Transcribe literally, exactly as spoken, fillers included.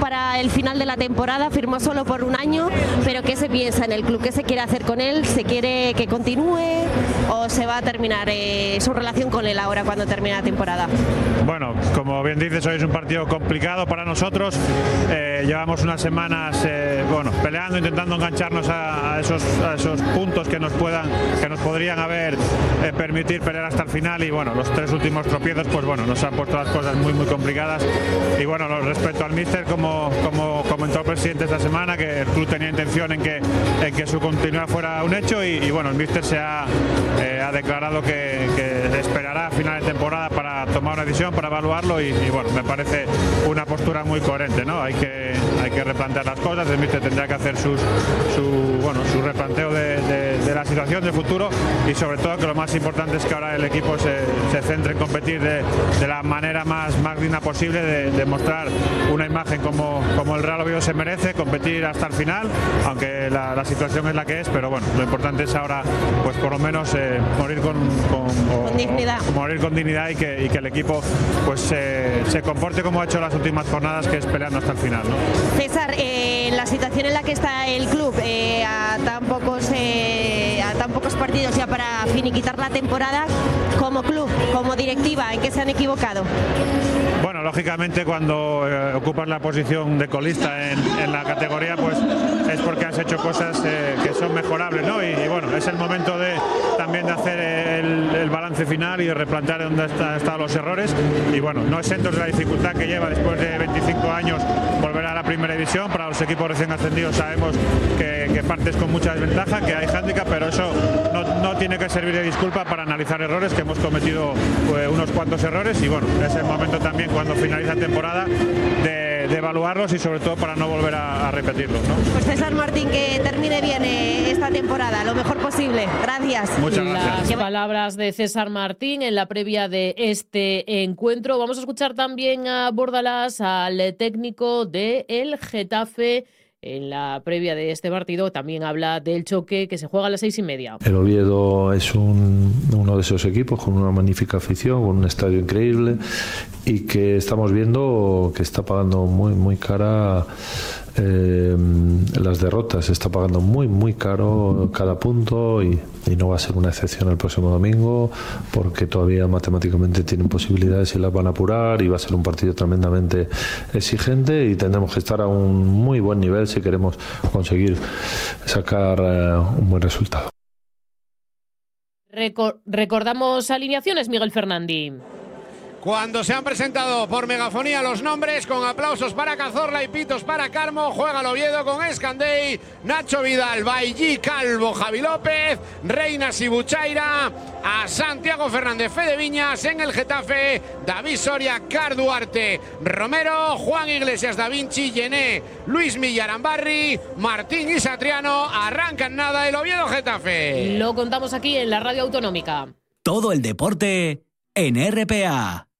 para el final de la temporada, firmó solo por un año, pero ¿qué se piensa en el club? ¿Qué se quiere hacer con él? ¿Se quiere que continúe o se va a terminar eh, su relación con él ahora cuando termine la temporada? Bueno, como bien dices, hoy es un partido complicado para nosotros. Eh, llevamos unas semanas eh, bueno, peleando, intentando engancharnos a, a, esos, a esos puntos que nos puedan, que nos podrían haber eh, permitir pelear hasta el final, y bueno, los tres últimos tropiezos pues bueno, nos han puesto las cosas muy muy complicadas. Y bueno, respecto al míster, como, como comentó el presidente esta semana, que el club tenía intención en que, en que su continuidad fuera un hecho, y, y bueno, el míster se ha, eh, ha declarado que, que esperará a final de temporada para tomar una decisión, para evaluarlo, y, y bueno, me parece una postura muy coherente, ¿no? Hay que, hay que replantear las cosas, el míster tendrá que hacer sus, su, bueno, su replanteo de, de, de la situación del futuro, y sobre todo que lo más importante es que ahora el equipo se, se centre en competir de, de la manera más, más digna posible, de, de mostrar una imagen como, como el Real Oviedo se merece, competir hasta el final, aunque la, la situación es la que es, pero bueno, lo importante es ahora pues por lo menos eh, morir con, con, o, con dignidad, o, morir con dignidad, y que, y que el equipo pues eh, se comporte como ha hecho las últimas jornadas, que es peleando hasta el final, ¿no? César, eh, la situación en la que está el club eh, a tan pocos eh, a tan pocos partidos ya para finiquitar la temporada, como club, como directiva, ¿en qué se han equivocado? Bueno, lógicamente cuando eh, ocupas la posición de colista en, en la categoría, pues es porque has hecho cosas eh, que son mejorables, ¿no? Y, y bueno, es el momento de también de hacer el, el balance final y de replantear dónde han estado los errores. Y bueno, no exentos de la dificultad que lleva después de veinticinco años volver a la primera división. Para los equipos recién ascendidos sabemos que, que partes con mucha desventaja, que hay hándicap, pero eso no, no tiene que servir de disculpa para analizar errores, que hemos cometido pues, unos cuantos errores, y bueno, es el momento también cuando finaliza la temporada de, de evaluarlos, y sobre todo para no volver a, a repetirlos, ¿no? Pues César Martín, que termine bien eh, esta temporada, lo mejor posible. Gracias. Muchas gracias. Las palabras de César Martín en la previa de este encuentro. Vamos a escuchar también a Bordalás, al técnico del Getafe. En la previa de este partido también habla del choque que se juega a las seis y media. El Oviedo es un, uno de esos equipos con una magnífica afición, con un estadio increíble, y que estamos viendo que está pagando muy, muy cara eh, las derrotas. Está pagando muy, muy caro cada punto, y, y no va a ser una excepción el próximo domingo, porque todavía matemáticamente tienen posibilidades y las van a apurar, y va a ser un partido tremendamente exigente, y tendremos que estar a un muy buen nivel si queremos conseguir sacar eh, un buen resultado. Recor- recordamos alineaciones, Miguel Fernández. Cuando se han presentado por megafonía los nombres, con aplausos para Cazorla y pitos para Carmo, juega el Oviedo con Escandey, Nacho Vidal, Bailly, Calvo, Javi López, Reinas y Buchaira, a Santiago Fernández, Fede Viñas. En el Getafe, David Soria, Car Duarte, Romero, Juan Iglesias, Da Vinci, Yené, Luis Millarambarri, Martín y Satriano. Arranca en nada el Oviedo Getafe. Lo contamos aquí en la Radio Autonómica. Todo el deporte en R P A.